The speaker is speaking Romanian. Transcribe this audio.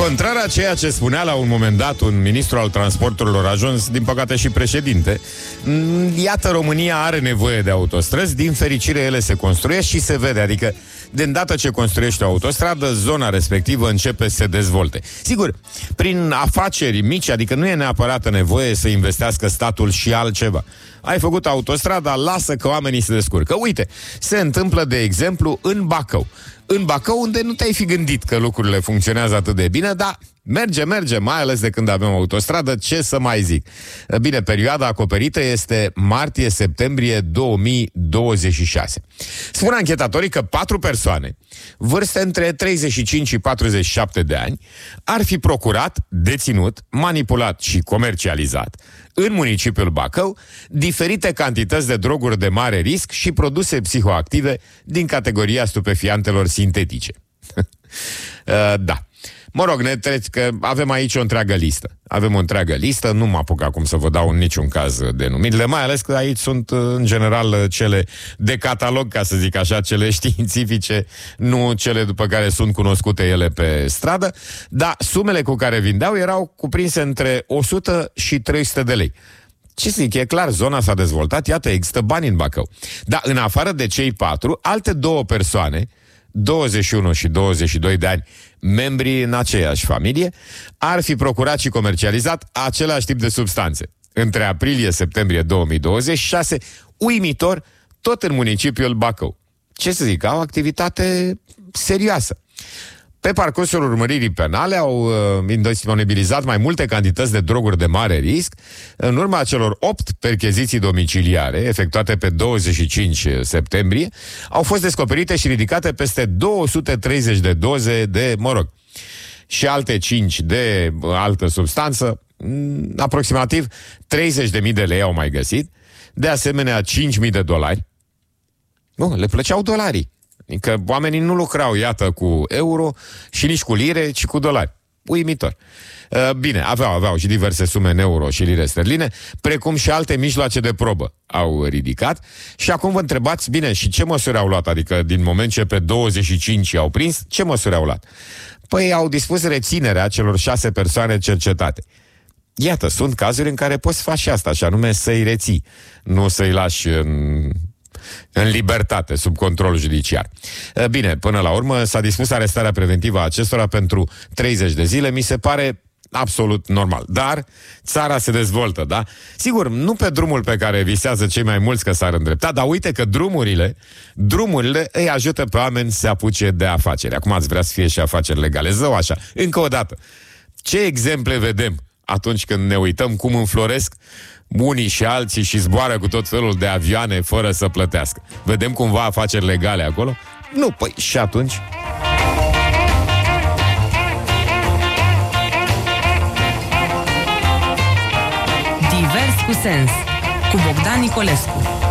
Contrar a ceea ce spunea la un moment dat un ministru al transporturilor, ajuns din păcate și președinte, iată, România are nevoie de autostrăzi, din fericire ele se construiesc și se vede, adică de îndată ce construiești o autostradă, zona respectivă începe să se dezvolte. Sigur, prin afaceri mici, adică nu e neapărat nevoie să investească statul și altceva. Ai făcut autostrada, lasă că oamenii se descurcă. Uite, se întâmplă, de exemplu, în Bacău. În Bacău, unde nu te-ai fi gândit că lucrurile funcționează atât de bine, dar merge, mai ales de când avem autostradă, ce să mai zic. Bine, perioada acoperită este martie-septembrie 2026. Spun anchetatorii că 4 persoane, vârste între 35 și 47 de ani, ar fi procurat, deținut, manipulat și comercializat în municipiul Bacău diferite cantități de droguri de mare risc și produse psihoactive din categoria stupefiantelor sintetice. Da. Mă rog, ne treci că avem aici o întreagă listă. Avem o întreagă listă, nu mă apuc acum să vă dau în niciun caz denumirile, mai ales că aici sunt în general cele de catalog, ca să zic așa, cele științifice, nu cele după care sunt cunoscute ele pe stradă, dar sumele cu care vindeau erau cuprinse între 100 și 300 de lei. Ce zic, e clar, zona s-a dezvoltat, iată, există bani în Bacău. Dar în afară de cei 4, alte 2 persoane, 21 și 22 de ani, membrii în aceeași familie, ar fi procurat și comercializat același tip de substanțe. Între aprilie-septembrie 2026, uimitor, tot în municipiul Bacău. Ce să zic, au activitate serioasă. Pe parcursul urmăririi penale au disponibilizat mai multe cantități de droguri de mare risc. În urma celor 8 percheziții domiciliare efectuate pe 25 septembrie, au fost descoperite și ridicate peste 230 de doze de, și alte 5 de altă substanță, aproximativ 30.000 de lei au mai găsit, de asemenea 5.000 de dolari. Nu, le plăceau dolarii. Că oamenii nu lucrau, iată, cu euro și nici cu lire, ci cu dolari. Uimitor. Bine, aveau și diverse sume în euro și lire sterline, precum și alte mijloace de probă au ridicat. Și acum vă întrebați, bine, și ce măsuri au luat? Adică din moment ce pe 25 au prins, ce măsuri au luat? Păi au dispus reținerea celor 6 persoane cercetate. Iată, sunt cazuri în care poți face asta, și anume să-i reții, nu să-i lași în libertate, sub control judiciar. Bine, până la urmă s-a dispus arestarea preventivă a acestora pentru 30 de zile, mi se pare absolut normal. Dar țara se dezvoltă, da? Sigur, nu pe drumul pe care visează cei mai mulți că s-ar îndrepta, dar uite că drumurile îi ajută pe oameni să se apuce de afaceri. Acum ați vrea să fie și afaceri legale. Zău așa. Încă o dată, ce exemple vedem atunci când ne uităm cum înfloresc unii și alții și zboară cu tot felul de avioane fără să plătească? Vedem cumva afaceri legale acolo? Nu, păi și atunci? Divers cu sens, cu Bogdan Nicolescu.